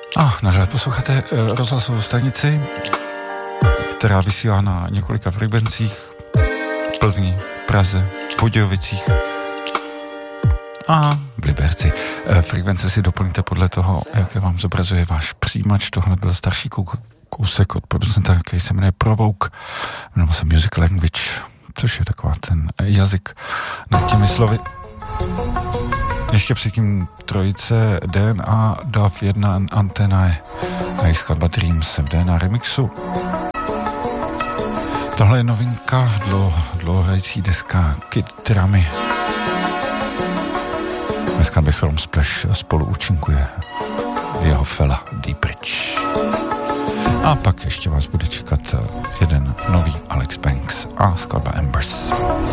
Nadále posloucháte rozhlasovou stanici, která vysílá na několika frekvencích v Plzni, Praze, Budějovicích a v Liberci. Frekvence si doplňte podle toho, jaké vám zobrazuje váš přijímač. Tohle byl starší kousek od producenta, který se jmenuje Provoke, jmenoval se Music Language, což je taková ten jazyk nad těmi slovy. Ještě předtím trojice DNA, DAF 1 Antena a jejich skladba Dreams v DNA remixu. Tohle je novinka, dlouhohrající deska Kid Dramy. Ve skladbě Chrome Splash spolu účinkuje jeho fela Deep Bridge. A pak ještě vás bude čekat jeden nový Alex Banks a skladba Embers.